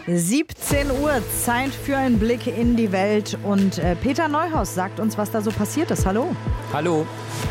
17 Uhr, Zeit für einen Blick in die Welt. Und Peter Neuhaus sagt uns, was da so passiert ist. Hallo. Hallo.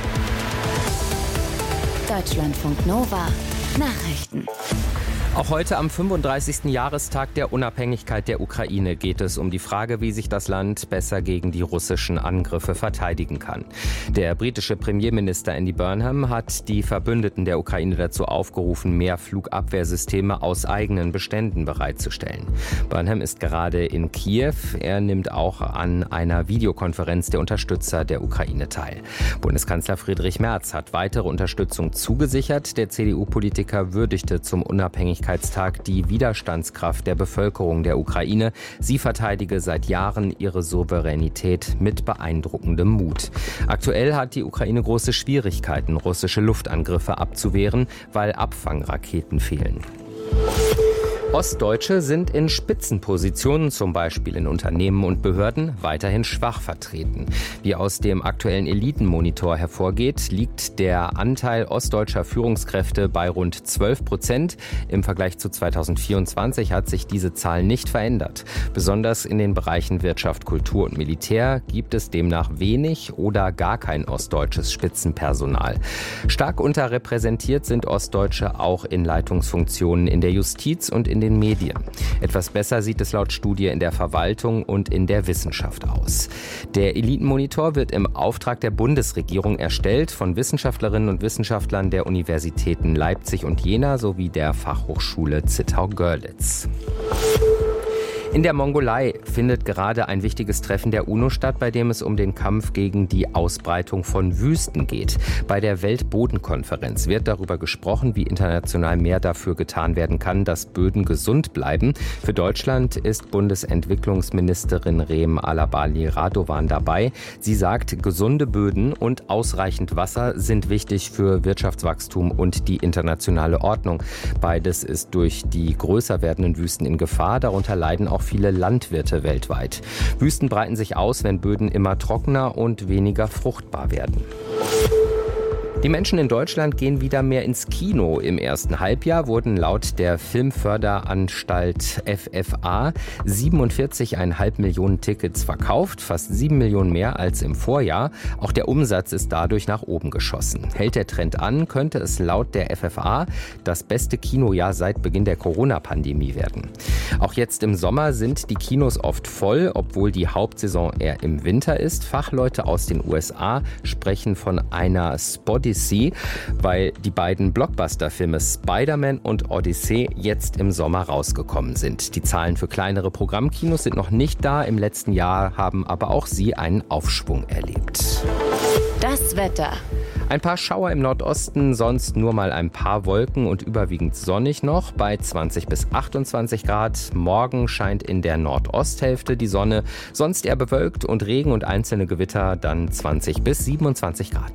Deutschlandfunk Nova. Nachrichten. Auch heute am 35. Jahrestag der Unabhängigkeit der Ukraine geht es um die Frage, wie sich das Land besser gegen die russischen Angriffe verteidigen kann. Der britische Premierminister Andy Burnham hat die Verbündeten der Ukraine dazu aufgerufen, mehr Flugabwehrsysteme aus eigenen Beständen bereitzustellen. Burnham ist gerade in Kiew. Er nimmt auch an einer Videokonferenz der Unterstützer der Ukraine teil. Bundeskanzler Friedrich Merz hat weitere Unterstützung zugesichert. Der CDU-Politiker würdigte zum Unabhängigkeitstag die Widerstandskraft der Bevölkerung der Ukraine. Sie verteidige seit Jahren ihre Souveränität mit beeindruckendem Mut. Aktuell hat die Ukraine große Schwierigkeiten, russische Luftangriffe abzuwehren, weil Abfangraketen fehlen. Ostdeutsche sind in Spitzenpositionen, zum Beispiel in Unternehmen und Behörden, weiterhin schwach vertreten. Wie aus dem aktuellen Elitenmonitor hervorgeht, liegt der Anteil ostdeutscher Führungskräfte bei rund 12%. Im Vergleich zu 2024 hat sich diese Zahl nicht verändert. Besonders in den Bereichen Wirtschaft, Kultur und Militär gibt es demnach wenig oder gar kein ostdeutsches Spitzenpersonal. Stark unterrepräsentiert sind Ostdeutsche auch in Leitungsfunktionen in der Justiz und in den Medien. Etwas besser sieht es laut Studie in der Verwaltung und in der Wissenschaft aus. Der Elitenmonitor wird im Auftrag der Bundesregierung erstellt von Wissenschaftlerinnen und Wissenschaftlern der Universitäten Leipzig und Jena sowie der Fachhochschule Zittau-Görlitz. In der Mongolei findet gerade ein wichtiges Treffen der UNO statt, bei dem es um den Kampf gegen die Ausbreitung von Wüsten geht. Bei der Weltbodenkonferenz wird darüber gesprochen, wie international mehr dafür getan werden kann, dass Böden gesund bleiben. Für Deutschland ist Bundesentwicklungsministerin Reem Alabali Radovan dabei. Sie sagt, gesunde Böden und ausreichend Wasser sind wichtig für Wirtschaftswachstum und die internationale Ordnung. Beides ist durch die größer werdenden Wüsten in Gefahr. Darunter leiden auch viele Landwirte weltweit. Wüsten breiten sich aus, wenn Böden immer trockener und weniger fruchtbar werden. Die Menschen in Deutschland gehen wieder mehr ins Kino. Im ersten Halbjahr wurden laut der Filmförderanstalt FFA 47,5 Millionen Tickets verkauft, fast 7 Millionen mehr als im Vorjahr. Auch der Umsatz ist dadurch nach oben geschossen. Hält der Trend an, könnte es laut der FFA das beste Kinojahr seit Beginn der Corona-Pandemie werden. Auch jetzt im Sommer sind die Kinos oft voll, obwohl die Hauptsaison eher im Winter ist. Fachleute aus den USA sprechen von einer Odyssey, weil die beiden Blockbuster-Filme Spider-Man und Odyssey jetzt im Sommer rausgekommen sind. Die Zahlen für kleinere Programmkinos sind noch nicht da. Im letzten Jahr haben aber auch sie einen Aufschwung erlebt. Das Wetter. Ein paar Schauer im Nordosten, sonst nur mal ein paar Wolken und überwiegend sonnig noch bei 20 bis 28 Grad. Morgen scheint in der Nordosthälfte die Sonne, sonst eher bewölkt und Regen und einzelne Gewitter, dann 20 bis 27 Grad.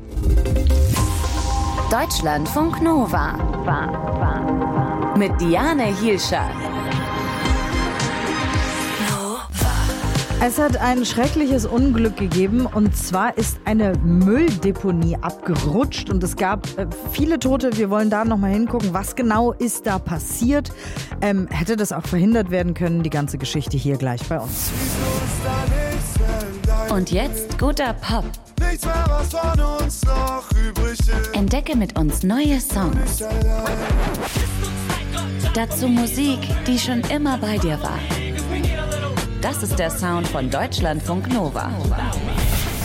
Deutschlandfunk Nova. Mit Diane Hielscher. Es hat ein schreckliches Unglück gegeben, und zwar ist eine Mülldeponie abgerutscht und es gab viele Tote. Wir wollen da nochmal hingucken, was genau ist da passiert. Hätte das auch verhindert werden können? Die ganze Geschichte hier gleich bei uns. Und jetzt guter Pop. Nichts mehr, was von uns noch übrig ist. Entdecke mit uns neue Songs. Dazu Musik, die schon immer bei dir war. Das ist der Sound von Deutschlandfunk Nova.